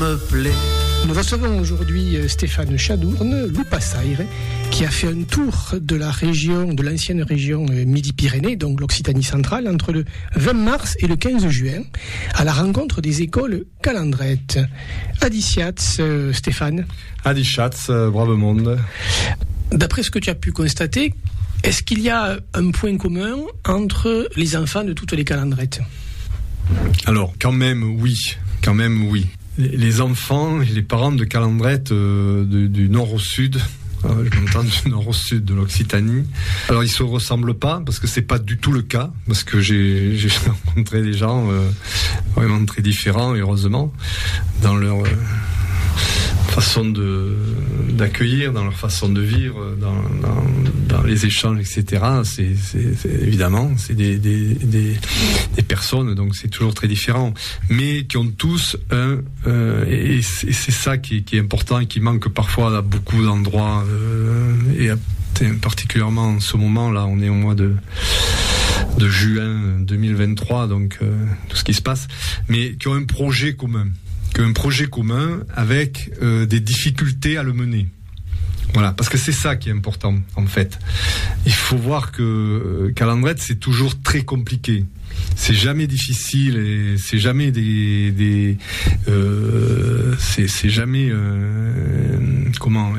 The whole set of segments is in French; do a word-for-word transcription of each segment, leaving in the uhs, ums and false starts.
me plaît. Nous recevons aujourd'hui Stéphane Chadourne, Loupassaire, qui a fait un tour de la région, de l'ancienne région Midi-Pyrénées, donc l'Occitanie centrale, entre le vingt mars et le quinze juin, à la rencontre des écoles calandrettes. Adiciats, euh, Stéphane. Adiciats, euh, brave monde. D'après ce que tu as pu constater, est-ce qu'il y a un point commun entre les enfants de toutes les calandrettes ? Alors, quand même, oui. Quand même, oui. Les enfants et les parents de calandrettes euh, du, du nord au sud, euh, je m'entends du nord au sud de l'Occitanie. Alors ils se ressemblent pas parce que c'est pas du tout le cas, parce que j'ai, j'ai rencontré des gens euh, vraiment très différents, heureusement, dans leur euh, façon de d'accueillir, dans leur façon de vivre, dans, dans, dans les échanges, et cetera. C'est, c'est, c'est évidemment, c'est des, des, des, des personnes, donc c'est toujours très différent, mais qui ont tous un, euh, et c'est, et c'est ça qui est, qui est important et qui manque parfois à beaucoup d'endroits, euh, et à, particulièrement en ce moment là, on est au mois de de juin deux mille vingt-trois, donc euh, tout ce qui se passe, mais qui ont un projet commun. qu'un projet commun avec euh, des difficultés à le mener. Voilà, parce que c'est ça qui est important, en fait. Il faut voir que euh, calandrette, c'est toujours très compliqué. C'est jamais difficile et c'est jamais des... des euh, c'est, c'est jamais... Euh, comment...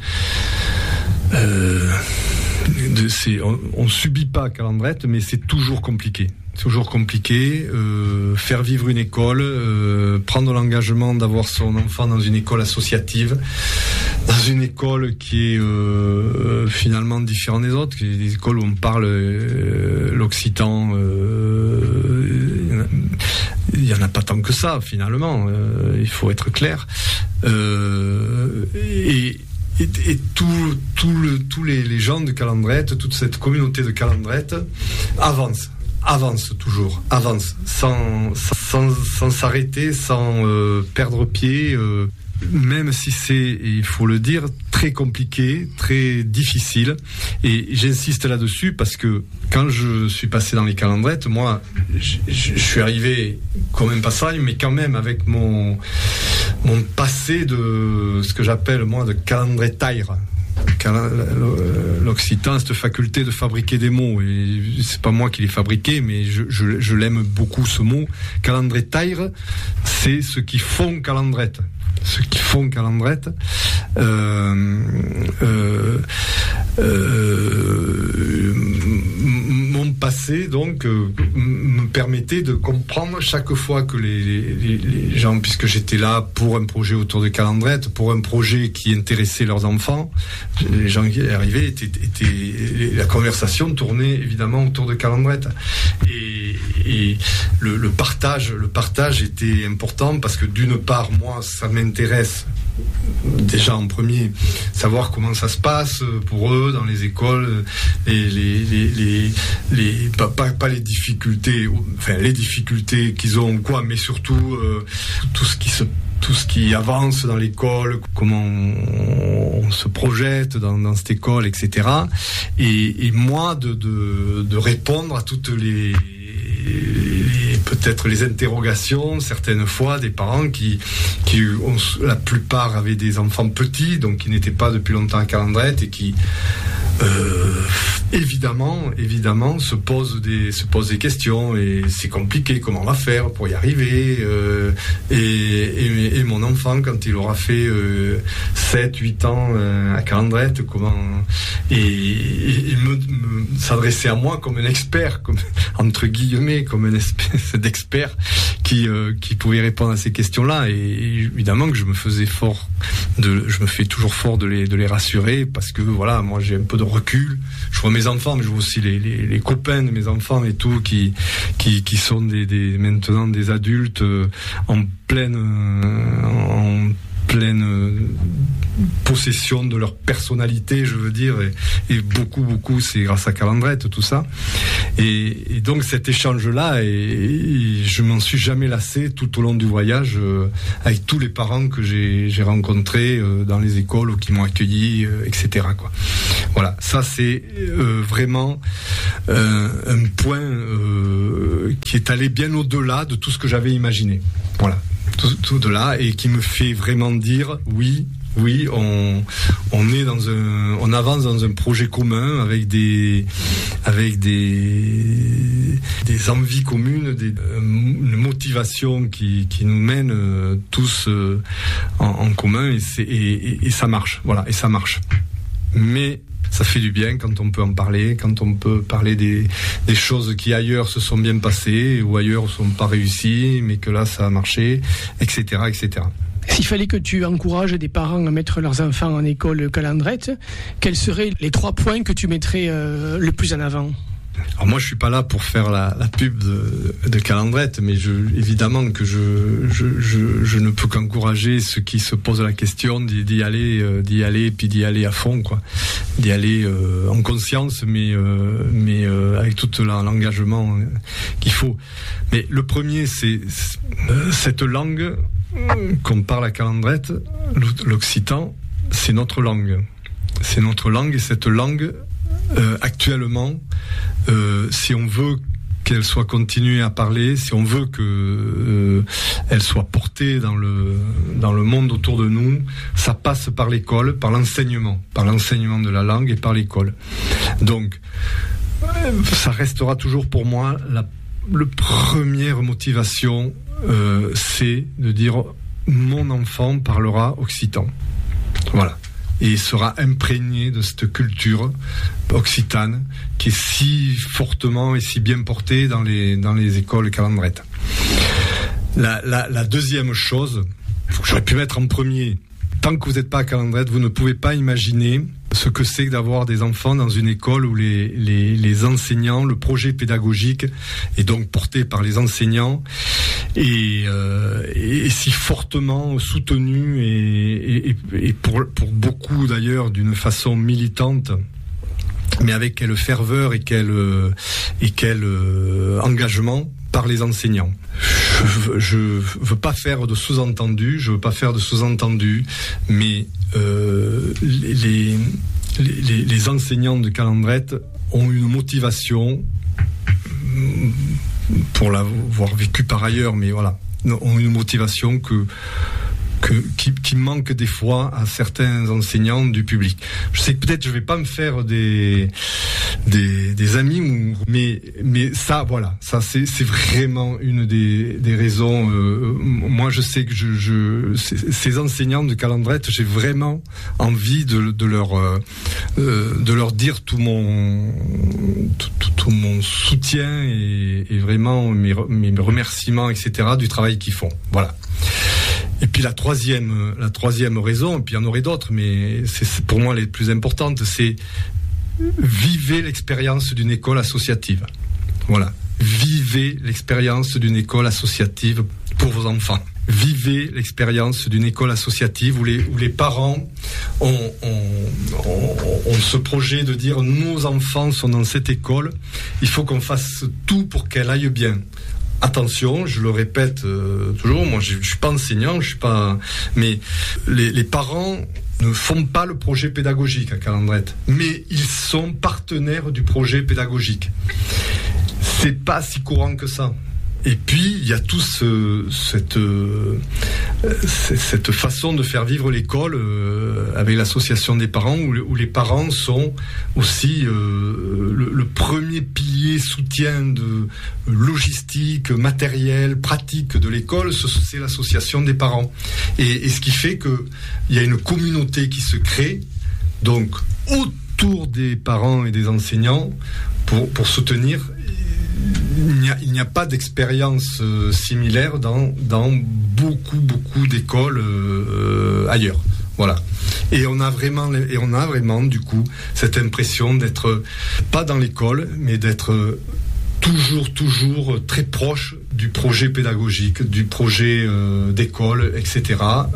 Euh, euh, de, c'est, on, on subit pas calandrette, mais c'est toujours compliqué. Toujours compliqué, euh, faire vivre une école, euh, prendre l'engagement d'avoir son enfant dans une école associative, dans une école qui est euh, finalement différente des autres, qui est des écoles où on parle euh, l'occitan, euh, il n'y en a pas tant que ça finalement, euh, il faut être clair. Euh, et Et, et tout, tout le, tous les, les gens de calandrette, toute cette communauté de calandrette avance. avance toujours, avance, sans, sans, sans s'arrêter, sans euh, perdre pied, euh, même si c'est, il faut le dire, très compliqué, très difficile. Et j'insiste là-dessus parce que quand je suis passé dans les calandrettes, moi, je, je, je suis arrivé comme un passage, mais quand même avec mon, mon passé de ce que j'appelle, moi, de calandrettaire. L'occitan, cette faculté de fabriquer des mots, et c'est pas moi qui l'ai fabriqué, mais je, je, je l'aime beaucoup ce mot. Calandrettaire, c'est ceux qui font calandrette. Ceux qui font calandrette. Euh, euh, euh, mon passé, donc, euh, me permettait de comprendre chaque fois que les, les, les gens, puisque j'étais là pour un projet autour de calandrette, pour un projet qui intéressait leurs enfants, les gens qui arrivaient étaient, étaient la conversation tournait évidemment autour de calandrette. Et, et le, le partage, le partage était important parce que d'une part, moi, ça m'intéresse déjà en premier, savoir comment ça se passe pour eux dans les écoles, et les, les, les, les pas, pas, pas les difficultés, enfin les difficultés qu'ils ont quoi, mais surtout euh, tout ce qui se tout ce qui avance dans l'école, comment on, on se projette dans, dans cette école, et cetera. Et, et moi, de, de, de répondre à toutes les, les peut-être les interrogations, certaines fois, des parents qui, qui ont, la plupart avaient des enfants petits, donc qui n'étaient pas depuis longtemps à calandrette et qui Euh, évidemment, évidemment, se posent des se posent des questions et c'est compliqué. Comment on va faire pour y arriver euh, et, et, et mon enfant, quand il aura fait euh, sept huit ans euh, à calandrette, comment et, et, et me, me s'adresser à moi comme un expert, comme entre guillemets, comme une espèce d'expert qui euh, qui pouvait répondre à ces questions-là. Et évidemment que je me faisais fort de, je me fais toujours fort de les de les rassurer parce que voilà, moi j'ai un peu de recul. Je vois mes enfants, mais je vois aussi les, les, les copains de mes enfants et tout qui qui, qui sont des, des maintenant des adultes euh, en pleine euh, en pleine euh, possession de leur personnalité, je veux dire, et, et beaucoup beaucoup c'est grâce à calandrette tout ça. Et, et donc cet échange-là, et, et je m'en suis jamais lassé tout au long du voyage euh, avec tous les parents que j'ai, j'ai rencontrés euh, dans les écoles ou qui m'ont accueilli, euh, et cetera quoi. Voilà, ça c'est euh, vraiment euh, un point euh, qui est allé bien au-delà de tout ce que j'avais imaginé. Voilà. tout, tout de là, et qui me fait vraiment dire oui. Oui, on, on est dans un, on avance dans un projet commun avec des, avec des, des envies communes, des, une motivation qui, qui nous mène euh, tous euh, en, en commun, et, c'est, et, et, et ça marche. Voilà, et ça marche. Mais ça fait du bien quand on peut en parler, quand on peut parler des, des choses qui ailleurs se sont bien passées ou ailleurs ne sont pas réussies, mais que là ça a marché, et cetera, et cetera. S'il fallait que tu encourages des parents à mettre leurs enfants en école Calandrette, quels seraient les trois points que tu mettrais euh, le plus en avant ? Alors moi, je suis pas là pour faire la, la pub de, de Calandrette, mais je, évidemment que je, je, je, je ne peux qu'encourager ceux qui se posent la question d'y, d'y aller, euh, d'y aller, et puis d'y aller à fond, quoi, d'y aller euh, en conscience, mais euh, mais euh, avec tout la, l'engagement qu'il faut. Mais le premier, c'est, c'est euh, cette langue qu'on parle à Calandrette, l'occitan, c'est notre langue, c'est notre langue, et cette langue. Euh, actuellement, euh, si on veut qu'elle soit continuée à parler, si on veut que euh, elle soit portée dans le dans le monde autour de nous, ça passe par l'école, par l'enseignement, par l'enseignement de la langue et par l'école. Donc, ça restera toujours pour moi la, la première motivation, euh, c'est de dire mon enfant parlera occitan. Voilà. Et sera imprégné de cette culture occitane qui est si fortement et si bien portée dans les, dans les écoles Calandrette. La, la, la deuxième chose, j'aurais pu mettre en premier, tant que vous n'êtes pas à Calandrette, vous ne pouvez pas imaginer ce que c'est que d'avoir des enfants dans une école où les, les, les enseignants, le projet pédagogique est donc porté par les enseignants et, euh, et si fortement soutenu et, et, et pour, pour beaucoup d'ailleurs d'une façon militante, mais avec quelle ferveur et quel, et quel euh, engagement par les enseignants. Je ne veux pas faire de sous-entendu, je veux pas faire de sous-entendu, mais euh, les, les, les enseignants de Calandrette ont une motivation, pour l'avoir vécu par ailleurs, mais voilà, ont une motivation que Que, qui, qui manque des fois à certains enseignants du public. Je sais que peut-être je vais pas me faire des des, des amis, ou, mais mais ça voilà, ça c'est c'est vraiment une des des raisons. Euh, moi je sais que je, je ces enseignants de Calandrette, j'ai vraiment envie de de leur euh, de leur dire tout mon tout, tout, tout mon soutien et, et vraiment mes mes remerciements, et cetera du travail qu'ils font. Voilà. Et puis la troisième, la troisième raison, et puis il y en aurait d'autres, mais c'est, c'est pour moi les plus importantes, c'est vivez l'expérience d'une école associative. Voilà. Vivez l'expérience d'une école associative pour vos enfants. Vivez l'expérience d'une école associative où les, où les parents ont, ont, ont, ont ce projet de dire nos enfants sont dans cette école, il faut qu'on fasse tout pour qu'elle aille bien. Attention, je le répète euh, toujours, moi je, je suis pas enseignant, je suis pas, mais les, les parents ne font pas le projet pédagogique à Calandrette, mais ils sont partenaires du projet pédagogique. C'est pas si courant que ça. Et puis il y a tout ce, cette euh, cette façon de faire vivre l'école euh, avec l'association des parents où, où les parents sont aussi euh, le, le premier pilier soutien de logistique, matériel, pratique de l'école, c'est l'association des parents. Et, et ce qui fait que il y a une communauté qui se crée donc autour des parents et des enseignants pour pour soutenir. Il n'y a, il n'y a pas d'expérience euh, similaire dans, dans beaucoup, beaucoup d'écoles euh, ailleurs. Voilà. Et on a vraiment, et on a vraiment, du coup, cette impression d'être pas dans l'école, mais d'être toujours, toujours très proche du projet pédagogique, du projet euh, d'école, et cetera.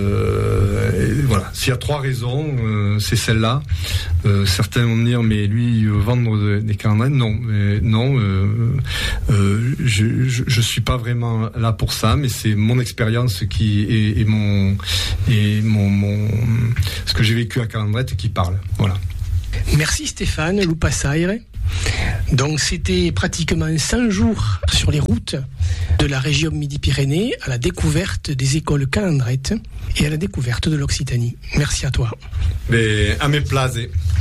Euh, et voilà. S'il y a trois raisons, euh, c'est celle-là. Euh, certains vont me dire, mais lui, il veut vendre des Calandrettes. Non, mais non. Euh, euh, je, je, je suis pas vraiment là pour ça, mais c'est mon expérience qui et, et mon et mon, mon ce que j'ai vécu à Calandrette qui parle. Voilà. Merci Stéphane Loupassaire. Donc c'était pratiquement cent jours sur les routes de la région Midi-Pyrénées à la découverte des écoles calandrettes et à la découverte de l'Occitanie. Merci à toi. Mais à mes plaisirs.